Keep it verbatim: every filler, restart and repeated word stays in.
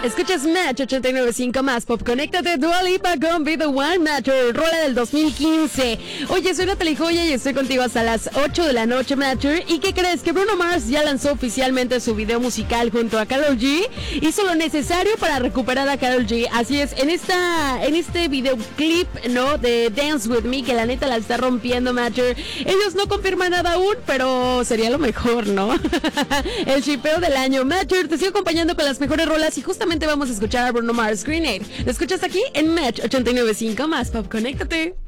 Escuchas Match ochenta y nueve punto cinco más Pop. Conéctate, Dua Lipa con Be The One Matter, rola del dos mil quince. Oye, soy Natalie Joya y estoy contigo hasta las ocho de la noche, Matter. ¿Y qué crees? Que Bruno Mars ya lanzó oficialmente su video musical junto a Karol G. Hizo lo necesario para recuperar a Karol G. Así es, en esta en este videoclip, ¿no? De Dance With Me, que la neta la está rompiendo, Matter. Ellos no confirman nada aún, pero sería lo mejor, ¿no? El shipeo del año, Matter. Te sigo acompañando con las mejores rolas y justamente vamos a escuchar a Bruno Mars, Grenade. Lo escuchas aquí en Match ochenta y nueve punto cinco más Pop. Conéctate.